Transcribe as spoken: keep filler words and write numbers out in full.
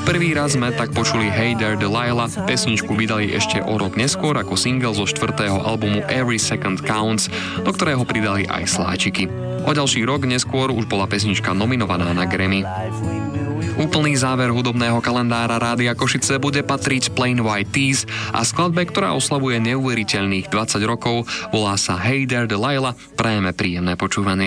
Prvý raz sme tak počuli Hey There Delilah, pesničku vydali ešte o rok neskôr ako single zo štvrtého albumu Every Second Counts, do ktorého pridali aj sláčiky. O ďalší rok neskôr už bola pesnička nominovaná na Grammy. Úplný záver hudobného kalendára Rádia Košice bude patriť Plain White T's a skladbe, ktorá oslavuje neuveriteľných dvadsať rokov, volá sa Hey There Delilah. Prajeme príjemné počúvanie.